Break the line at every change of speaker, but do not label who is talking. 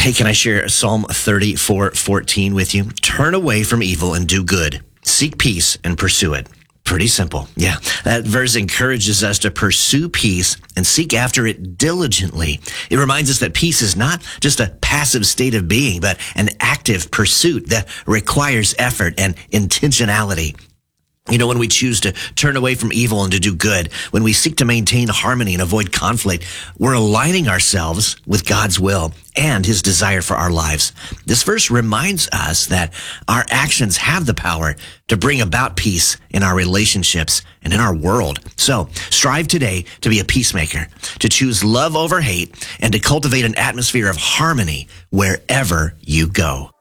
Hey, can I share Psalm 34:14 with you? Turn away from evil and do good. Seek peace and pursue it. Pretty simple. Yeah. That verse encourages us to pursue peace and seek after it diligently. It reminds us that peace is not just a passive state of being, but an active pursuit that requires effort and intentionality. You know, when we choose to turn away from evil and to do good, when we seek to maintain harmony and avoid conflict, we're aligning ourselves with God's will and his desire for our lives. This verse reminds us that our actions have the power to bring about peace in our relationships and in our world. So strive today to be a peacemaker, to choose love over hate, and to cultivate an atmosphere of harmony wherever you go.